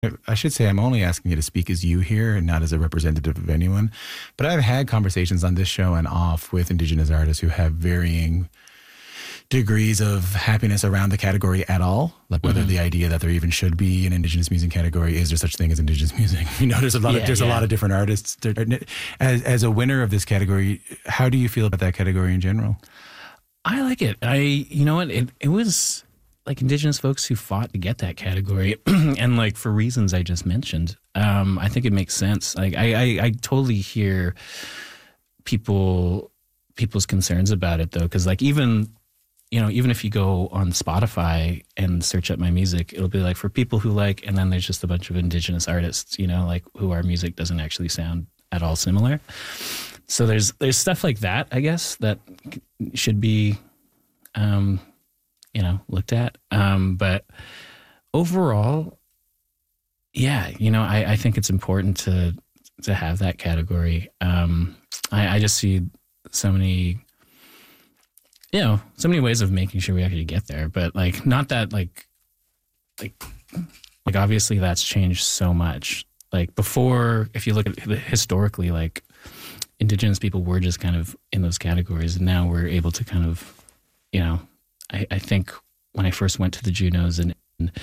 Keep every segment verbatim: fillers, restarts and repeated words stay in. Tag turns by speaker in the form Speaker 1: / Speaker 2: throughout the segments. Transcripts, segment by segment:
Speaker 1: I should say I'm only asking you to speak as you here and not as a representative of anyone. But I've had conversations on this show and off with Indigenous artists who have varying degrees of happiness around the category at all. Like whether mm-hmm. the idea that there even should be an Indigenous music category, is there such thing as Indigenous music? You know, there's a lot
Speaker 2: yeah,
Speaker 1: of there's
Speaker 2: yeah.
Speaker 1: a lot of different artists. As as a winner of this category, how do you feel about that category in general?
Speaker 2: I like it. I you know what it it was. Like Indigenous folks who fought to get that category, and like for reasons I just mentioned, um, I think it makes sense. Like I, I, I totally hear people people's concerns about it though, because like even you know even if you go on Spotify and search up my music, it'll be like for people who like, and then there's just a bunch of Indigenous artists, you know, like who our music doesn't actually sound at all similar. So there's there's stuff like that, I guess, that should be. Um, you know, looked at. Um, but overall, yeah, you know, I, I think it's important to to have that category. Um, I, I just see so many, you know, so many ways of making sure we actually get there. But like, not that like, like, like obviously that's changed so much. Like before, if you look at it historically, like Indigenous people were just kind of in those categories, and now we're able to kind of, you know, I, I think when I first went to the Junos and, and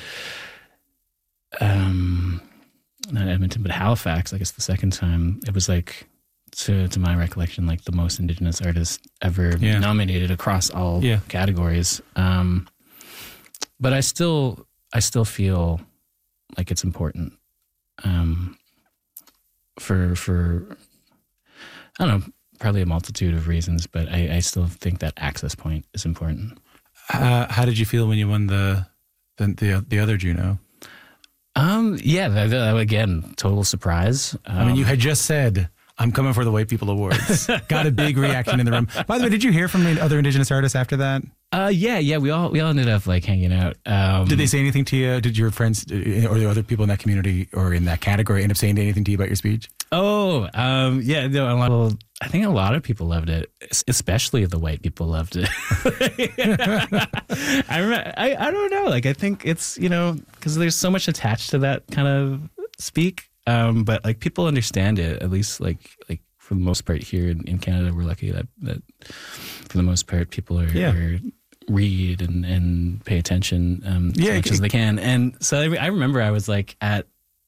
Speaker 2: um, not Edmonton, but Halifax, I guess the second time, it was like, to to my recollection, like the most Indigenous artists ever yeah. nominated across all yeah. categories. Um, but I still, I still feel like it's important um, for for I don't know, probably a multitude of reasons, but I, I still think that access point is important.
Speaker 1: Uh, how did you feel when you won the the the, the other Juno?
Speaker 2: Um, yeah, that, that, again, total surprise. Um,
Speaker 1: I mean, you had just said, "I'm coming for the White People Awards." Got a big reaction in the room. By the way, did you hear from the other Indigenous artists after that?
Speaker 2: Uh, yeah, yeah, we all we all ended up like hanging out. Um,
Speaker 1: did they say anything to you? Did your friends or the other people in that community or in that category end up saying anything to you about your speech?
Speaker 2: Oh, um, yeah, no, a lot of, I think a lot of people loved it, especially the white people loved it. I, remember, I I don't know, like I think it's, you know, because there's so much attached to that kind of speak, um, but like people understand it, at least like like for the most part here in, in Canada, we're lucky that that for the most part people are, yeah. are read and, and pay attention um, yeah, as much it, as they can. And so I, I remember I was like at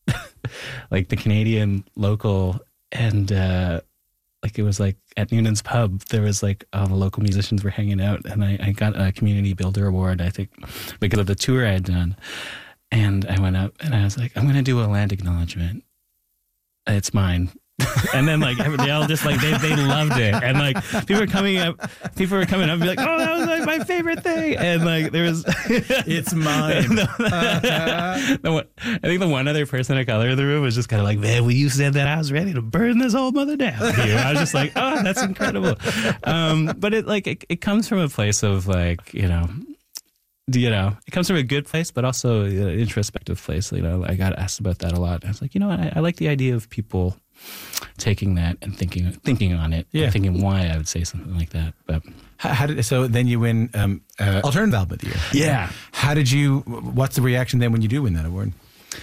Speaker 2: like the Canadian local, and uh, like it was like at Noonan's Pub, there was like all the local musicians were hanging out, and I, I got a Community Builder Award, I think, because of the tour I had done. And I went up and I was like, I'm going to do a land acknowledgement. It's mine. And then like they all just like they they loved it, and like people were coming up, people were coming up and be like, oh, that was like my favorite thing, and like there was
Speaker 1: it's mine.
Speaker 2: the, the one, I think the one other person of color in the room was just kind of like, man, when you said that, I was ready to burn this whole mother down here. I was just like, oh, that's incredible. Um, but it like it, it comes from a place of like, you know. You know, it comes from a good place, but also an introspective place. You know, I got asked about that a lot. I was like, you know, I, I like the idea of people taking that and thinking thinking on it, yeah. and thinking why I would say something like that. But
Speaker 1: how, how did so then you win um, uh, Alternative Album of the Year?
Speaker 2: Yeah.
Speaker 1: How did you? What's the reaction then when you do win that award?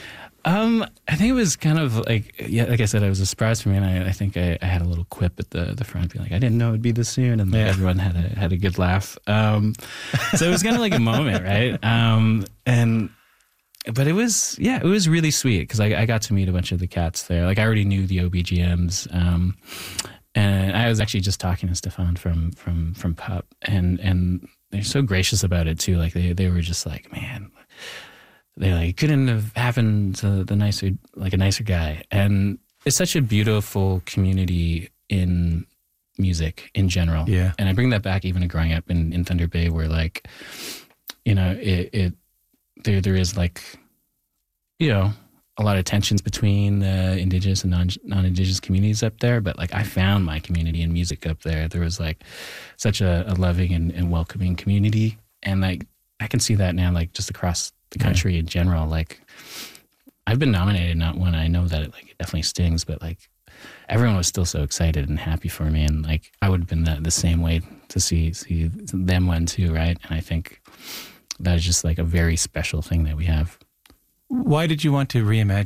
Speaker 2: Um, I think it was kind of like, yeah, like I said, it was a surprise for me, and I, I think I, I had a little quip at the, the front, being like, I didn't know it'd be this soon, and like, yeah. everyone had a had a good laugh. Um, so it was kind of like a moment, right? Um, and but it was, yeah, it was really sweet because I, I got to meet a bunch of the cats there. Like I already knew the O B G Ms, um, and I was actually just talking to Stefan from from from P U P, and and they're so gracious about it too. Like they they were just like, man. They like couldn't have happened to the nicer, like a nicer guy. And it's such a beautiful community in music in general.
Speaker 1: Yeah.
Speaker 2: And I bring that back even to growing up in, in Thunder Bay, where like, you know, it, it there there is like, you know, a lot of tensions between the Indigenous and non non-Indigenous communities up there. But like I found my community in music up there. There was like such a, a loving and, and welcoming community. And like I can see that now, like just across the country yeah. in general. Like I've been nominated, not one. I know that it like it definitely stings, but like everyone was still so excited and happy for me, and like I would have been the, the same way to see see them win too, right? And I think that is just like a very special thing that we have.
Speaker 1: Why did you want to reimagine